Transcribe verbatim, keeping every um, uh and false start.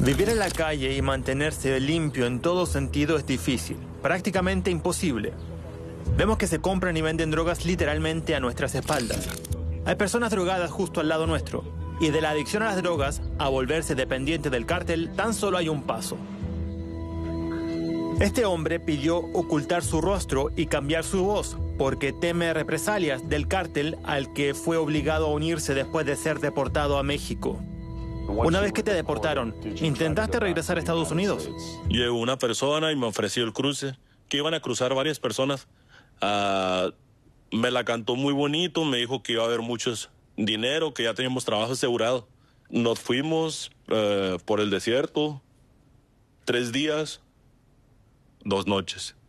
Vivir en la calle y mantenerse limpio en todo sentido es difícil, prácticamente imposible. Vemos que se compran y venden drogas literalmente a nuestras espaldas. Hay personas drogadas justo al lado nuestro. Y de la adicción a las drogas a volverse dependiente del cártel, tan solo hay un paso. Este hombre pidió ocultar su rostro y cambiar su voz porque teme represalias del cártel al que fue obligado a unirse después de ser deportado a México. Una vez que te deportaron, ¿intentaste regresar a Estados Unidos? Llegó una persona y me ofreció el cruce, que iban a cruzar varias personas. Uh, me la cantó muy bonito, me dijo que iba a haber muchos dinero, que ya teníamos trabajo asegurado. Nos fuimos uh, por el desierto, tres días, dos noches.